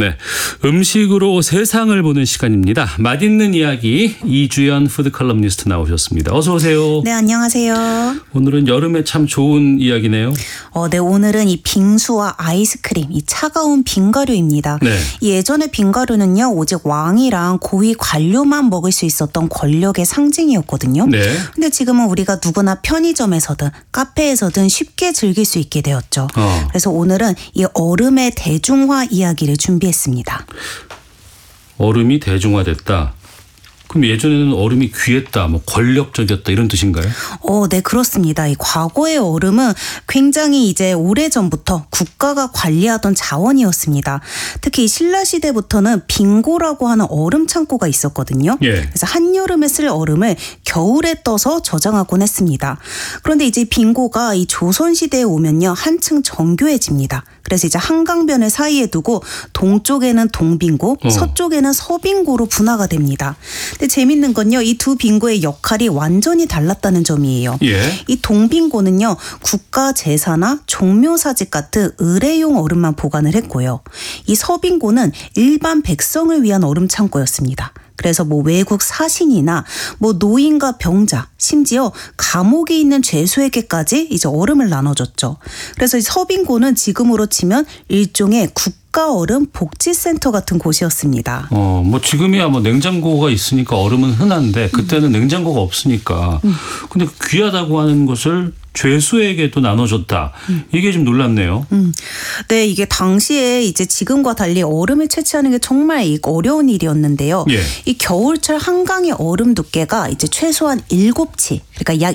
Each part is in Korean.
네, 음식으로 세상을 보는 시간입니다. 맛있는 이야기 이주연 푸드컬럼니스트 나오셨습니다. 어서 오세요. 네, 안녕하세요. 오늘은 여름에 참 좋은 이야기네요. 네, 오늘은 이 빙수와 아이스크림, 이 차가운 빙가루입니다. 네. 이 예전의 빙가루는요, 오직 왕이랑 고위 관료만 먹을 수 있었던 권력의 상징이었거든요. 네. 근데 지금은 우리가 누구나 편의점에서든 카페에서든 쉽게 즐길 수 있게 되었죠. 그래서 오늘은 이 얼음의 대중화 이야기를 준비했습니다. 얼음이 대중화됐다. 그럼 예전에는 얼음이 귀했다, 뭐 권력적이었다 이런 뜻인가요? 네, 그렇습니다. 이 과거의 얼음은 굉장히 이제 오래전부터 국가가 관리하던 자원이었습니다. 특히 신라 시대부터는 빙고라고 하는 얼음 창고가 있었거든요. 예. 그래서 한여름에 쓸 얼음을 겨울에 떠서 저장하곤 했습니다. 그런데 이제 빙고가 이 조선 시대에 오면요, 한층 정교해집니다. 그래서 이제 한강변을 사이에 두고 동쪽에는 동빙고, 서쪽에는 서빙고로 분화가 됩니다. 근데 재밌는 건요, 이 두 빙고의 역할이 완전히 달랐다는 점이에요. 예. 이 동빙고는요, 국가 제사나 종묘사직 같은 의례용 얼음만 보관을 했고요. 이 서빙고는 일반 백성을 위한 얼음 창고였습니다. 그래서 뭐 외국 사신이나 뭐 노인과 병자, 심지어 감옥에 있는 죄수에게까지 이제 얼음을 나눠줬죠. 그래서 이 서빙고는 지금으로 치면 일종의 국가 얼음 복지센터 같은 곳이었습니다. 뭐 지금이야 뭐 냉장고가 있으니까 얼음은 흔한데 그때는 냉장고가 없으니까. 근데 귀하다고 하는 것을 죄수에게도 나눠줬다. 이게 좀 놀랍네요. 네, 이게 당시에 이제 지금과 달리 얼음을 채취하는 게 정말 어려운 일이었는데요. 예. 이 겨울철 한강의 얼음 두께가 이제 최소한 7치, 그러니까 약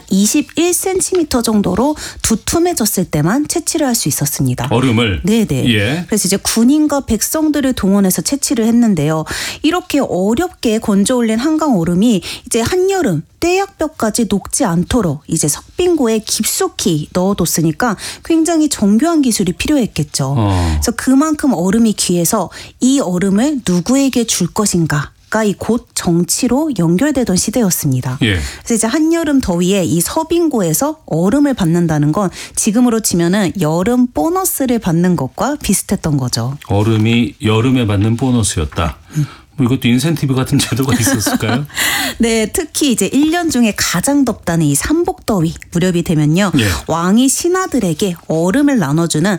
21cm 정도로 두툼해졌을 때만 채취를 할 수 있었습니다. 얼음을? 네네. 예. 그래서 이제 군인과 백성들을 동원해서 채취를 했는데요. 이렇게 어렵게 건져 올린 한강 얼음이 이제 한여름 떼약볕까지 녹지 않도록 이제 석빙고에 깊숙이 넣어뒀으니까 굉장히 정교한 기술이 필요했겠죠. 그래서 그만큼 얼음이 귀해서 이 얼음을 누구에게 줄 것인가 가 이 곧 정치로 연결되던 시대였습니다. 예. 그래서 이제 한여름 더위에 이 서빙고에서 얼음을 받는다는 건 지금으로 치면은 여름 보너스를 받는 것과 비슷했던 거죠. 얼음이 여름에 받는 보너스였다. 뭐 이것도 인센티브 같은 제도가 있었을까요? 네, 특히 이제 1년 중에 가장 덥다는 이 삼복더위 무렵이 되면요. 예. 왕이 신하들에게 얼음을 나눠주는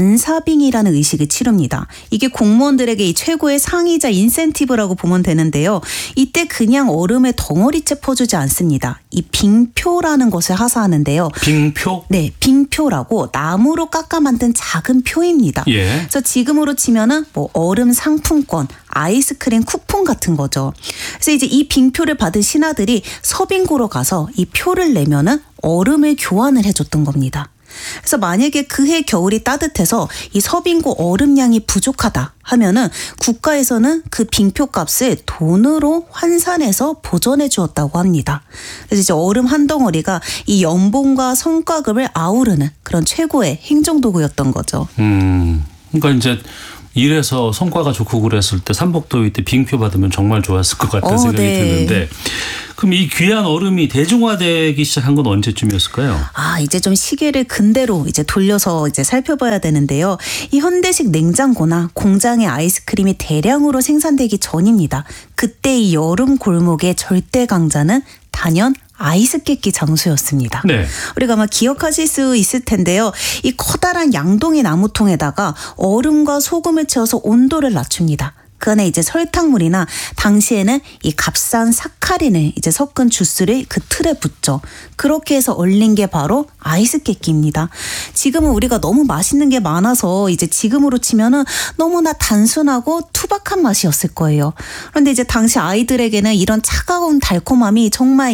반사빙이라는 의식을 치릅니다. 이게 공무원들에게 이 최고의 상이자 인센티브라고 보면 되는데요. 이때 그냥 얼음을 덩어리째 퍼주지 않습니다. 이 빙표라는 것을 하사하는데요. 빙표? 네, 빙표라고 나무로 깎아 만든 작은 표입니다. 예. 그래서 지금으로 치면은 뭐 얼음 상품권, 아이스크림 쿠폰 같은 거죠. 그래서 이제 이 빙표를 받은 신하들이 서빙고로 가서 이 표를 내면은 얼음을 교환을 해줬던 겁니다. 그래서 만약에 그해 겨울이 따뜻해서 이 서빙고 얼음량이 부족하다 하면은 국가에서는 그 빙표 값을 돈으로 환산해서 보전해 주었다고 합니다. 그래서 이제 얼음 한 덩어리가 이 연봉과 성과급을 아우르는 그런 최고의 행정도구였던 거죠. 그러니까 이제 일해서 성과가 좋고 그랬을 때 삼복더위 때 빙표 받으면 정말 좋았을 것 같다는 생각이 네. 드는데, 그럼 이 귀한 얼음이 대중화되기 시작한 건 언제쯤이었을까요? 이제 좀 시계를 근대로 이제 돌려서 이제 살펴봐야 되는데요. 이 현대식 냉장고나 공장의 아이스크림이 대량으로 생산되기 전입니다. 그때 이 여름 골목의 절대 강자는 단연 아이스 깨끼 장수였습니다. 네. 우리가 아마 기억하실 수 있을 텐데요. 이 커다란 양동이 나무통에다가 얼음과 소금을 채워서 온도를 낮춥니다. 그 안에 이제 설탕물이나 당시에는 이 값싼 사카린을 이제 섞은 주스를 그 틀에 붓죠. 그렇게 해서 얼린 게 바로 아이스 깨끼입니다. 지금은 우리가 너무 맛있는 게 많아서 이제 지금으로 치면은 너무나 단순하고 투박한 맛이었을 거예요. 그런데 이제 당시 아이들에게는 이런 차가운 달콤함이 정말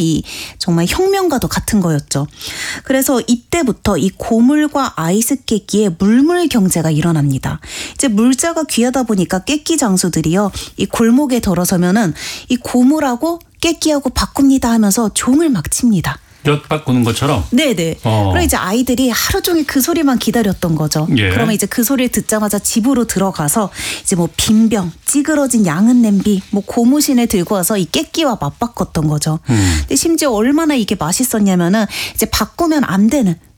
혁명과도 같은 거였죠. 그래서 이때부터 이 고물과 아이스 깨끼의 물물 경제가 일어납니다. 이제 물자가 귀하다 보니까 깨끼 장수들이요, 이 골목에 들어서면은 이 고물하고 깨끼하고 바꿉니다 하면서 종을 막 칩니다. 엿 바꾸는 것처럼? 네네. 그럼 이제 아이들이 하루 종일 그 소리만 기다렸던 거죠. 예. 그러면 이제 그 소리를 듣자마자 집으로 들어가서 이제 뭐 빈병, 찌그러진 양은 냄비, 뭐 고무신을 들고 와서 이 깨끼와 맞바꿨던 거죠. 근데 심지어 얼마나 이게 맛있었냐면은 이제 바꾸면 안 되는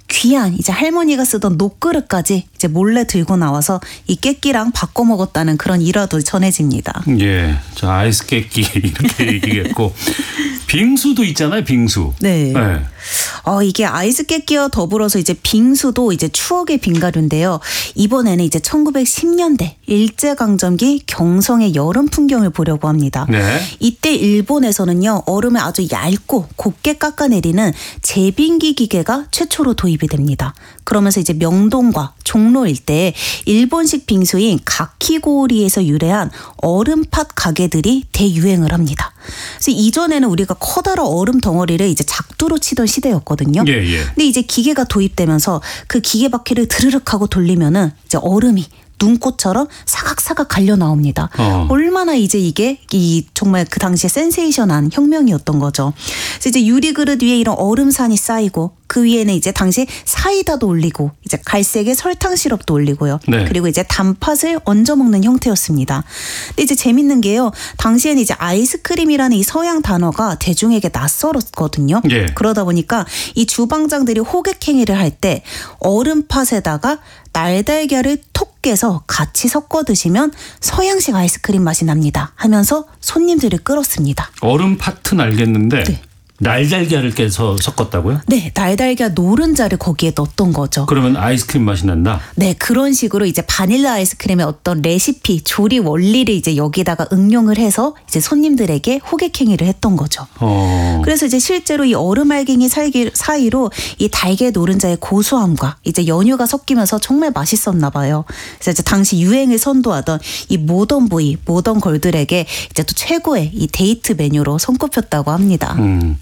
귀한 이제 할머니가 쓰던 녹그릇까지 이제 몰래 들고 나와서 이 깨끼랑 바꿔 먹었다는 그런 일화도 전해집니다. 예, 자 아이스 깨끼 이렇게 얘기했고 빙수도 있잖아요, 빙수. 네. 네. 이게 아이스 깨끼와 더불어서 이제 빙수도 이제 추억의 빙가류인데요. 이번에는 이제 1910년대 일제강점기 경성의 여름 풍경을 보려고 합니다. 네. 이때 일본에서는요, 얼음을 아주 얇고 곱게 깎아내리는 제빙기 기계가 최초로 도입이 됩니다. 그러면서 이제 명동과 종로 일대에 일본식 빙수인 가키고리에서 유래한 얼음팥 가게들이 대유행을 합니다. 그래서 이전에는 우리가 커다란 얼음 덩어리를 이제 작두로 치던 시대였거든요. 예, 예. 근데 이제 기계가 도입되면서 그 기계 바퀴를 드르륵 하고 돌리면은 이제 얼음이 눈꽃처럼 사각사각 갈려 나옵니다. 얼마나 이제 이게 정말 그 당시에 센세이션한 혁명이었던 거죠. 그래서 이제 유리 그릇 위에 이런 얼음산이 쌓이고 그 위에는 이제 당시 사이다도 올리고 이제 갈색의 설탕 시럽도 올리고요. 네. 그리고 이제 단팥을 얹어 먹는 형태였습니다. 근데 이제 재밌는 게요. 당시에는 이제 아이스크림이라는 이 서양 단어가 대중에게 낯설었거든요. 예. 그러다 보니까 이 주방장들이 호객 행위를 할 때 얼음팥에다가 날달걀을 톡 깨서 같이 섞어 드시면 서양식 아이스크림 맛이 납니다 하면서 손님들을 끌었습니다. 얼음팥은 알겠는데 네. 날달걀을 깨서 섞었다고요? 네, 날달걀 노른자를 거기에 넣었던 거죠. 그러면 아이스크림 맛이 난다? 네, 그런 식으로 이제 바닐라 아이스크림의 어떤 레시피, 조리 원리를 이제 여기다가 응용을 해서 이제 손님들에게 호객 행위를 했던 거죠. 그래서 이제 실제로 이 얼음 알갱이 사이로 이 달걀 노른자의 고소함과 이제 연유가 섞이면서 정말 맛있었나 봐요. 그래서 이제 당시 유행을 선도하던 이 모던 보이, 모던 걸들에게 이제 또 최고의 이 데이트 메뉴로 손꼽혔다고 합니다.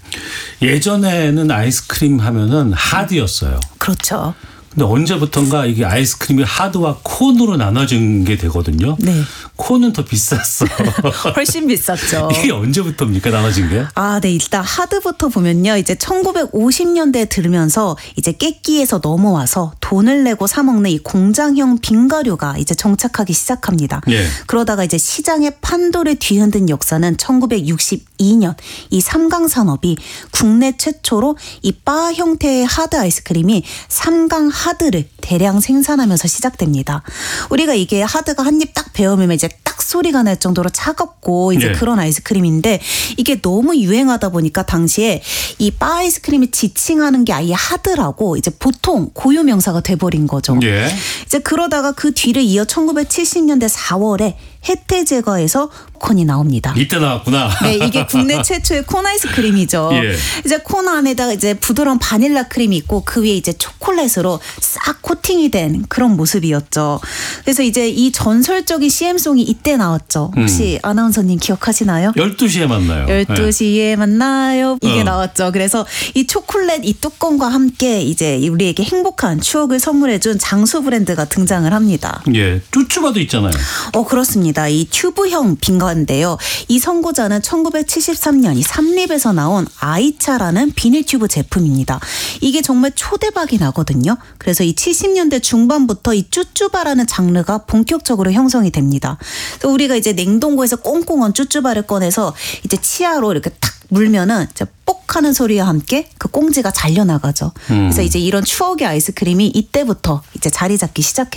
예전에는 아이스크림 하면은 하드였어요. 그렇죠. 근데 언제부턴가 이게 아이스크림이 하드와 콘으로 나눠진 게 되거든요. 네. 콘은 더 비쌌어. 훨씬 비쌌죠. 이게 언제부터입니까, 나눠진 게? 네, 일단 하드부터 보면요. 이제 1950년대에 들으면서 이제 깨끼에서 넘어와서 돈을 내고 사 먹는 이 공장형 빙가류가 이제 정착하기 시작합니다. 예. 그러다가 이제 시장의 판도를 뒤흔든 역사는 1962년 이 삼강산업이 국내 최초로 이 바 형태의 하드 아이스크림이 삼강 하드를 대량 생산하면서 시작됩니다. 우리가 이게 하드가 한 입 딱 베어물면 이제 딱 소리가 날 정도로 차갑고 이제 예. 그런 아이스크림인데 이게 너무 유행하다 보니까 당시에 이 바 아이스크림을 지칭하는 게 아예 하드라고 이제 보통 고유 명사가 돼버린 거죠. 예. 이제 그러다가 그 뒤를 이어 1970년대 4월에 혜태제과에서 콘이 나옵니다. 이때 나왔구나. 네, 이게 국내 최초의 콘 아이스크림이죠. 예. 이제 콘 안에다가 이제 부드러운 바닐라 크림이 있고 그 위에 이제 초콜릿으로 싹 코팅이 된 그런 모습이었죠. 그래서 이제 이 전설적인 CM송이 이때 나왔죠. 혹시 아나운서님 기억하시나요? 12시에 만나요. 12시에 만나요. 이게 나왔죠. 그래서 이 초콜릿 이 뚜껑과 함께 이제 우리에게 행복한 추억을 선물해준 장수 브랜드가 등장을 합니다. 예. 쭈쭈바도 있잖아요. 그렇습니다. 이 튜브형 빙가인데요. 이 선고자는 1973년 이 삼립에서 나온 아이차라는 비닐 튜브 제품입니다. 이게 정말 초대박이 나거든요. 그래서 이 70년대 중반부터 이 쭈쭈바라는 장르가 본격적으로 형성이 됩니다. 그래서 우리가 이제 냉동고에서 꽁꽁 언 쭈쭈바를 꺼내서 이제 치아로 이렇게 탁 물면은 이제 뽁 하는 소리와 함께 그 꽁지가 잘려 나가죠. 그래서 이제 이런 추억의 아이스크림이 이때부터 이제 자리 잡기 시작했습니다.